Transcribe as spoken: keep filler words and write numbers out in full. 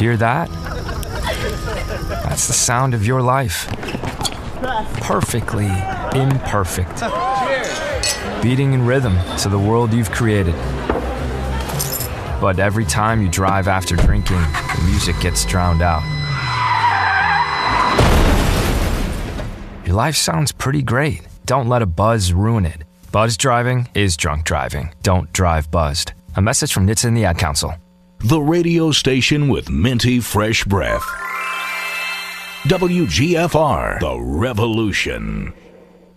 Hear that? That's the sound of your life. Perfectly imperfect. Beating in rhythm to the world you've created. But every time you drive after drinking, the music gets drowned out. Your life sounds pretty great. Don't let a buzz ruin it. Buzz driving is drunk driving. Don't drive buzzed. A message from N H T S A and the Ad Council. The radio station with minty fresh breath. W G F R, The Revolution.